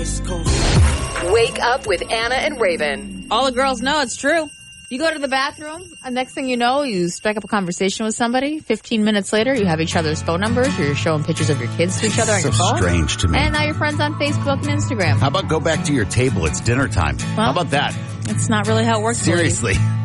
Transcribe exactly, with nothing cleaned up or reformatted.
West Coast. Wake up with Anna and Raven. All the girls know it's true. You go to the bathroom, and next thing you know, you strike up a conversation with somebody. Fifteen minutes later, you have each other's phone numbers, or you're showing pictures of your kids to each other on so your phone. Strange to me. And now you're friends on Facebook and Instagram. How about go back to your table? It's dinner time. Well, How about that? It's not really how it works. Seriously.